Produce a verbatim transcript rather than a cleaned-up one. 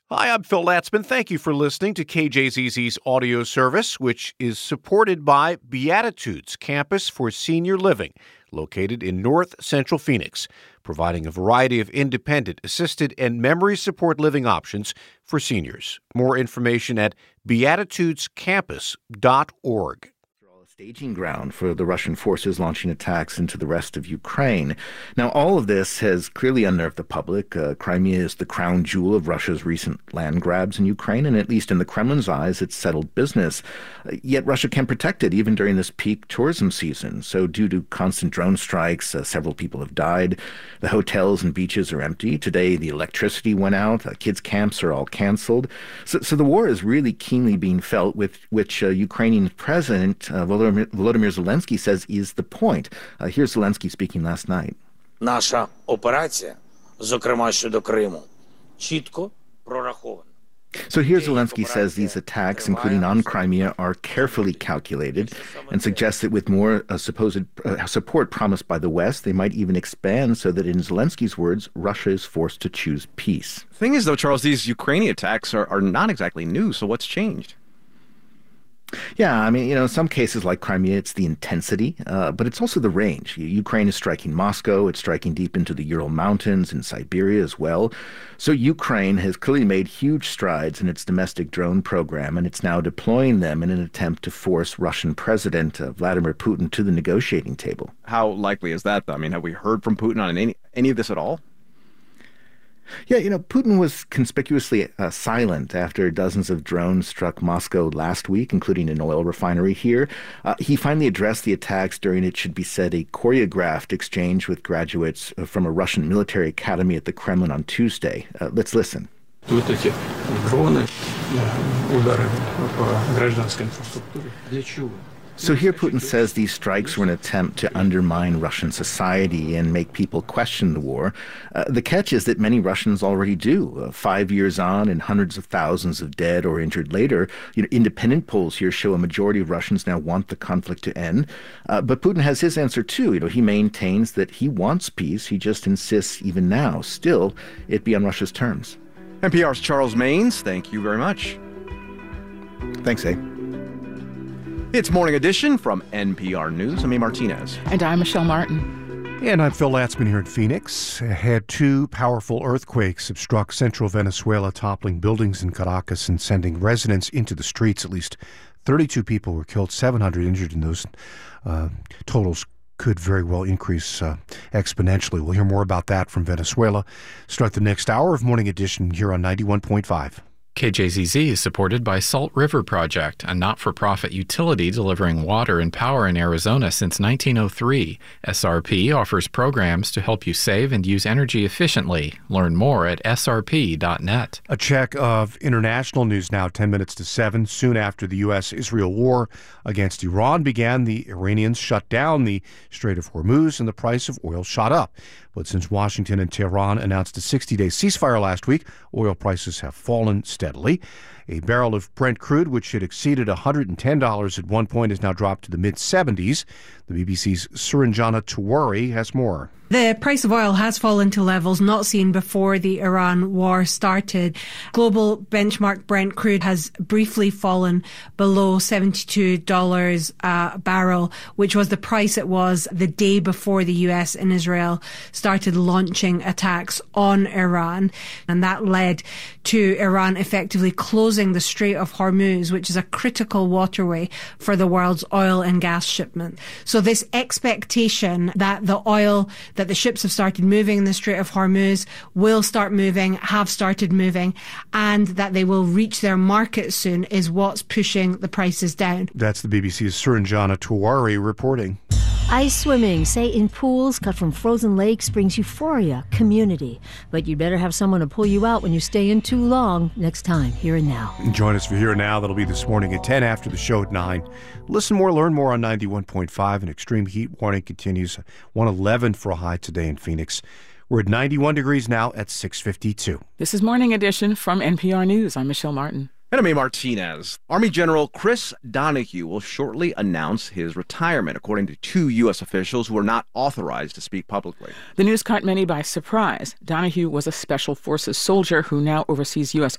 Hi, I'm Phil Latzman. Thank you for listening to K J Z Z's audio service, which is supported by Beatitudes Campus for Senior Living, located in North Central Phoenix, providing a variety of independent, assisted, and memory support living options for seniors. More information at beatitudes campus dot org. Staging ground for the Russian forces launching attacks into the rest of Ukraine. Now, all of this has clearly unnerved the public. Uh, Crimea is the crown jewel of Russia's recent land grabs in Ukraine, and at least in the Kremlin's eyes, it's settled business. Uh, yet Russia can protect it even during this peak tourism season. So due to constant drone strikes, uh, several people have died. The hotels and beaches are empty. Today, the electricity went out. Uh, kids' camps are all canceled. So, so the war is really keenly being felt, with which uh, Ukrainian President uh, Volodymyr Volodymyr Zelensky says is the point. Uh, here's Zelensky speaking last night. Наша операція, зокрема щодо Криму, чітко прорахована. So here Zelensky says these attacks, including on Crimea, are carefully calculated and suggests that with more uh, supposed uh, support promised by the West, they might even expand so that, in Zelensky's words, Russia is forced to choose peace. The thing is, though, Charles, these Ukrainian attacks are, are not exactly new, so what's changed? Yeah, I mean, you know, in some cases like Crimea, it's the intensity, uh, but it's also the range. Ukraine is striking Moscow. It's striking deep into the Ural Mountains and Siberia as well. So Ukraine has clearly made huge strides in its domestic drone program, and it's now deploying them in an attempt to force Russian President uh, Vladimir Putin to the negotiating table. How likely is that, though? I mean, have we heard from Putin on any, any of this at all? Yeah, you know, Putin was conspicuously uh, silent after dozens of drones struck Moscow last week, including an oil refinery here. Uh, he finally addressed the attacks during, it should be said, a choreographed exchange with graduates from a Russian military academy at the Kremlin on Tuesday. Uh, let's listen. So here Putin says these strikes were an attempt to undermine Russian society and make people question the war. Uh, the catch is that many Russians already do. Uh, five years on and hundreds of thousands of dead or injured later, you know, independent polls here show a majority of Russians now want the conflict to end. Uh, but Putin has his answer too. You know, he maintains that he wants peace. He just insists even now, still, it be on Russia's terms. N P R's Charles Maynes, thank you very much. Thanks, eh? It's Morning Edition from N P R News. I'm A. Martinez. And I'm Michelle Martin. And I'm Phil Latzman here in Phoenix. Had two powerful earthquakes have struck central Venezuela, toppling buildings in Caracas and sending residents into the streets. At least thirty-two people were killed, seven hundred injured, and those uh, totals could very well increase uh, exponentially. We'll hear more about that from Venezuela. Start the next hour of Morning Edition here on ninety-one point five. K J Z Z is supported by Salt River Project, a not-for-profit utility delivering water and power in Arizona since nineteen oh three. S R P offers programs to help you save and use energy efficiently. Learn more at S R P dot net. A check of international news now, ten minutes to seven. Soon after the U S Israel war against Iran began, the Iranians shut down the Strait of Hormuz and the price of oil shot up. But since Washington and Tehran announced a sixty-day ceasefire last week, oil prices have fallen steadily. A barrel of Brent crude, which had exceeded one hundred ten dollars at one point, has now dropped to the mid-seventies. The B B C's Suranjana Tiwari has more. The price of oil has fallen to levels not seen before the Iran war started. Global benchmark Brent crude has briefly fallen below seventy-two dollars a barrel, which was the price it was the day before the U S and Israel started launching attacks on Iran. And that led to Iran effectively closing the Strait of Hormuz, which is a critical waterway for the world's oil and gas shipment. So this expectation that the oil that the ships have started moving in the Strait of Hormuz will start moving, have started moving, and that they will reach their market soon is what's pushing the prices down. That's the B B C's Suranjana Tiwari reporting. Ice swimming, say in pools cut from frozen lakes, brings euphoria, community. But you'd better have someone to pull you out when you stay in too long. Next time, Here and Now. Join us for Here and Now. That'll be this morning at ten after the show at nine. Listen more, learn more on ninety-one point five. An extreme heat warning continues. one eleven for a high today in Phoenix. We're at ninety-one degrees now at six fifty-two. This is Morning Edition from N P R News. I'm Michelle Martin. And I'm A. Martinez. Army General Chris Donahue will shortly announce his retirement, according to two U S officials who are not authorized to speak publicly. The news caught many by surprise. Donahue was a Special Forces soldier who now oversees U S